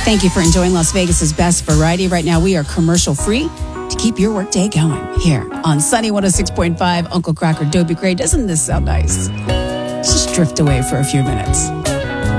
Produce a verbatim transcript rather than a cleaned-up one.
Thank you for enjoying Las Vegas's best variety. Right now, we are commercial free to keep your workday going here on Sunny one oh six point five. Uncle Cracker, Dobie Gray. Doesn't this sound nice? Just drift away for a few minutes.